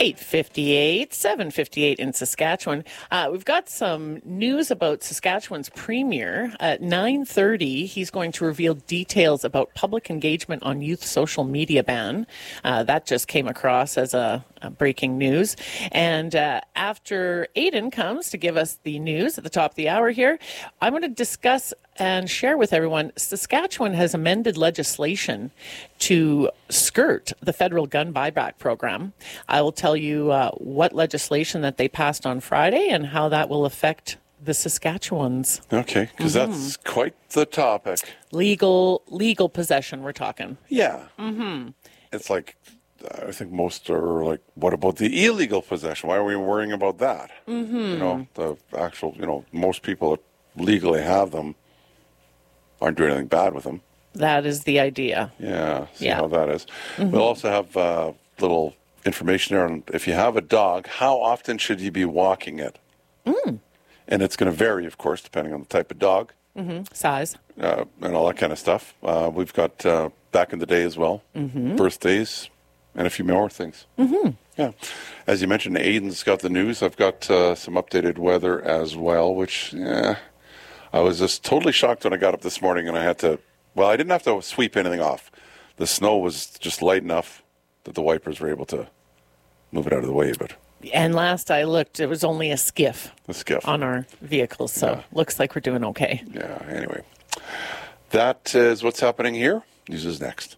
8:58, 7:58 in Saskatchewan. We've got some news about Saskatchewan's premier. At 9:30, he's going to reveal details about public engagement on youth social media ban. That just came across as a breaking news. And after Aidan comes to give us the news at the top of the hour here, I'm going to discuss and share with everyone, Saskatchewan has amended legislation to skirt the federal gun buyback program. I will tell you what legislation that they passed on Friday and how that will affect the Saskatchewans. Okay, because that's quite the topic. Legal possession, we're talking. Yeah. It's like, I think most are like, what about the illegal possession? Why are we worrying about that? You know, the actual, most people that legally have them aren't doing anything bad with them. That is the idea. Yeah, see how that is. We'll also have little information there on if you have a dog, how often should you be walking it? And it's going to vary, of course, depending on the type of dog. Size. And all that kind of stuff. We've got back in the day as well, birthdays, and a few more things. Yeah. As you mentioned, Aidan's got the news. I've got some updated weather as well, which, I was just totally shocked when I got up this morning and I had to, I didn't have to sweep anything off. The snow was just light enough that the wipers were able to move it out of the way. But And last I looked, it was only a skiff on our vehicles, so looks like we're doing okay. Yeah, anyway. That is what's happening here. News is next.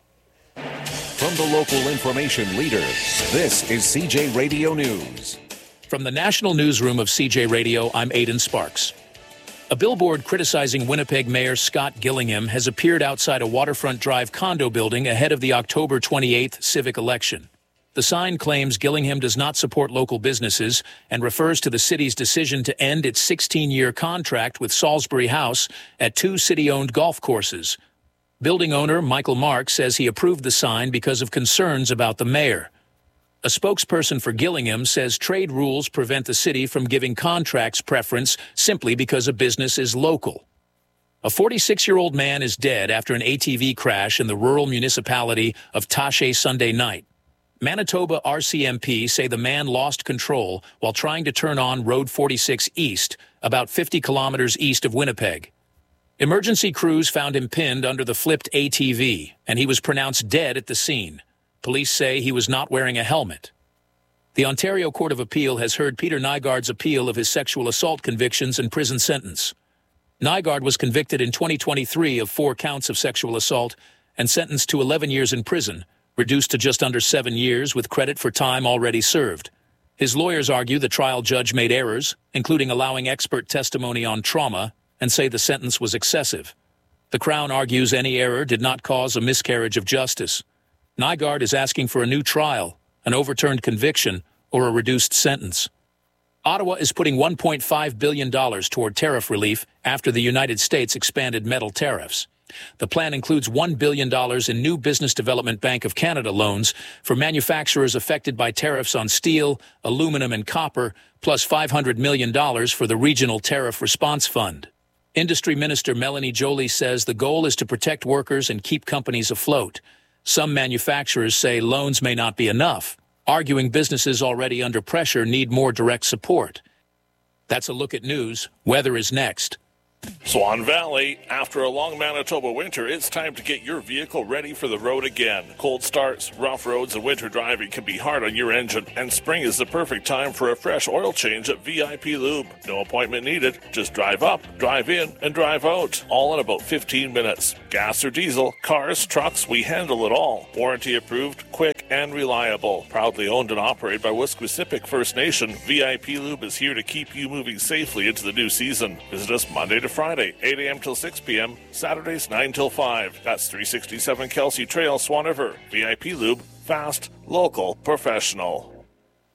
From the local information leaders, this is CJ Radio News. From the National Newsroom of CJ Radio, I'm Aidan Sparks. A billboard criticizing Winnipeg Mayor Scott Gillingham has appeared outside a Waterfront Drive condo building ahead of the October 28th civic election. The sign claims Gillingham does not support local businesses and refers to the city's decision to end its 16-year contract with Salisbury House at 2 city-owned golf courses. Building owner Michael Mark says he approved the sign because of concerns about the mayor. A spokesperson for Gillingham says trade rules prevent the city from giving contracts preference simply because a business is local. A 46-year-old man is dead after an ATV crash in the rural municipality of Taché Sunday night. Manitoba RCMP say the man lost control while trying to turn on Road 46 East, about 50 kilometers east of Winnipeg. Emergency crews found him pinned under the flipped ATV, and he was pronounced dead at the scene. Police say he was not wearing a helmet. The Ontario Court of Appeal has heard Peter Nygaard's appeal of his sexual assault convictions and prison sentence. Nygaard was convicted in 2023 of 4 counts of sexual assault and sentenced to 11 years in prison, reduced to just under 7 years with credit for time already served. His lawyers argue the trial judge made errors, including allowing expert testimony on trauma, and say the sentence was excessive. The Crown argues any error did not cause a miscarriage of justice. Nygaard is asking for a new trial, an overturned conviction, or a reduced sentence. Ottawa is putting $1.5 billion toward tariff relief after the United States expanded metal tariffs. The plan includes $1 billion in new Business Development Bank of Canada loans for manufacturers affected by tariffs on steel, aluminum, and copper, plus $500 million for the Regional Tariff Response Fund. Industry Minister Melanie Joly says the goal is to protect workers and keep companies afloat. Some manufacturers say loans may not be enough, arguing businesses already under pressure need more direct support. That's a look at news. Weather is next. Swan Valley, after a long Manitoba winter, it's time to get your vehicle ready for the road again. Cold starts, rough roads, and winter driving can be hard on your engine, and spring is the perfect time for a fresh oil change at VIP Lube. No appointment needed. Just drive up, drive in, and drive out. All in about 15 minutes. Gas or diesel, cars, trucks, we handle it all. Warranty approved, quick, and reliable. Proudly owned and operated by Wesquisipic First Nation, VIP Lube is here to keep you moving safely into the new season. Visit us Monday to Friday, 8 a.m. till 6 p.m., Saturdays 9 till 5. That's 367 Kelsey Trail, Swan River. VIP Lube, fast, local, professional.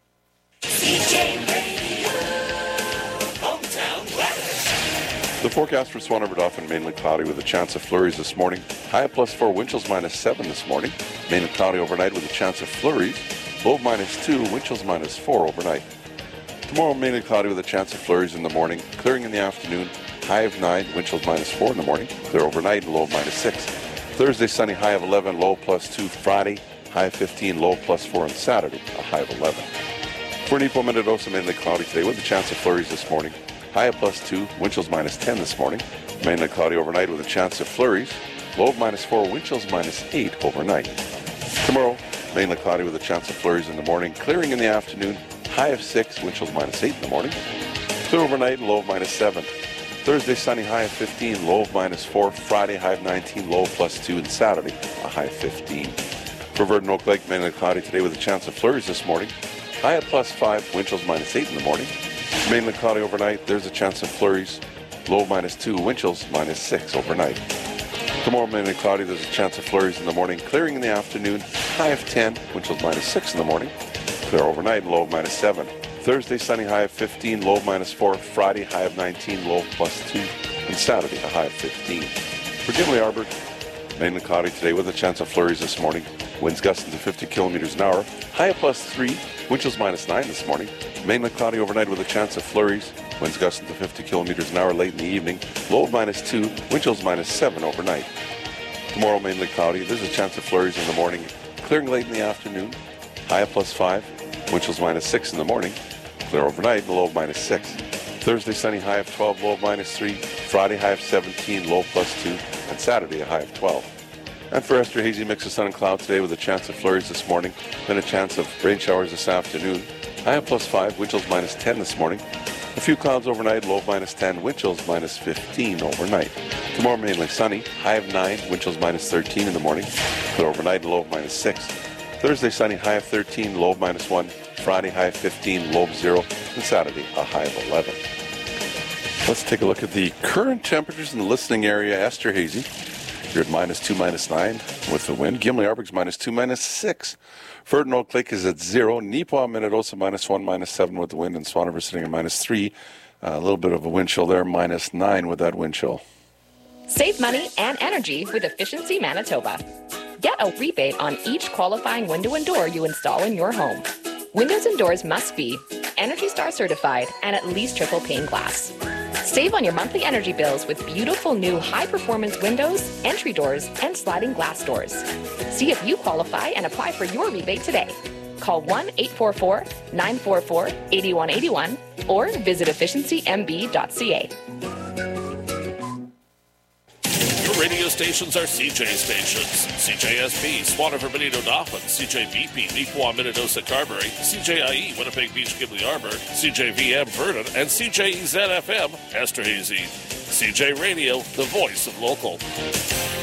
CJ Radio, hometown weather. The forecast for Swan River Dauphin, mainly cloudy with a chance of flurries this morning. High of +4, wind chills -7 this morning. Mainly cloudy overnight with a chance of flurries. Low -2, wind chills -4 overnight. Tomorrow, mainly cloudy with a chance of flurries in the morning. Clearing in the afternoon. High of 9, wind chills -4 in the morning. Clear overnight, low of -6. Thursday, sunny, high of 11, low +2. Friday, high of 15, low +4. And Saturday, a high of 11. For Nepo, Minnedosa, mainly cloudy today with a chance of flurries this morning. High of +2, wind chills -10 this morning. Mainly cloudy overnight with a chance of flurries. Low of -4, wind chills -8 overnight. Tomorrow, mainly cloudy with a chance of flurries in the morning. Clearing in the afternoon. High of 6, wind chills -8 in the morning. Clear overnight and low of -7. Thursday, sunny, high of 15, low of -4. Friday, high of 19, low of +2. And Saturday, a high of 15. For Verdon Oak Lake, mainly cloudy today with a chance of flurries this morning. High at +5, wind chills -8 in the morning. Mainly cloudy overnight, there's a chance of flurries. Low of -2, wind chills -6 overnight. Tomorrow, mainly cloudy, there's a chance of flurries in the morning. Clearing in the afternoon, high of 10, wind chills -6 in the morning. Clear overnight, low of -7. Thursday, sunny, high of 15, low of -4. Friday, high of 19, low of +2. And Saturday, a high of 15. For Gimli Arbor, mainly cloudy today with a chance of flurries this morning. Winds gusting to 50 kilometers an hour. High of +3, wind chills -9 this morning. Mainly cloudy overnight with a chance of flurries. Winds gusting to 50 kilometers an hour late in the evening. Low of -2, wind chills -7 overnight. Tomorrow, mainly cloudy. There's a chance of flurries in the morning. Clearing late in the afternoon. High of +5, wind chills -6 in the morning. Clear overnight and low of -6. Thursday, sunny, high of 12, low of -3. Friday, high of 17, low of +2. And Saturday, a high of 12. And for Esther, hazy mix of sun and cloud today with a chance of flurries this morning. Then a chance of rain showers this afternoon. High of +5, wind chills -10 this morning. A few clouds overnight, low of -10, wind chills -15 overnight. Tomorrow, mainly sunny, high of 9, wind chills -13 in the morning. Clear overnight, low of -6. Thursday, sunny, high of 13, low of -1. Friday, high of 15, low of 0. And Saturday, a high of 11. Let's take a look at the current temperatures in the listening area. Esther, hazy. You're at -2, -9 with the wind. Gimli Arborg's -2, -6. Verdon Oak Lake is at 0. Nepo, Minnedosa, -1, -7 with the wind. And Swan River sitting at -3. A little bit of a wind chill there, -9 with that wind chill. Save money and energy with Efficiency Manitoba. Get a rebate on each qualifying window and door you install in your home. Windows and doors must be Energy Star certified and at least triple pane glass. Save on your monthly energy bills with beautiful new high-performance windows, entry doors, and sliding glass doors. See if you qualify and apply for your rebate today. Call 1-844-944-8181 or visit efficiency.mb.ca. Your radio stations are CJ stations. CJSB, Swan River, Benito, Dauphin, CJVP, Neepawa, Minnedosa, Carberry, CJIE, Winnipeg Beach, Gimli Arbor, CJVM, Verdon, and CJEZ-FM, Esther Hazy. CJ Radio, the voice of local.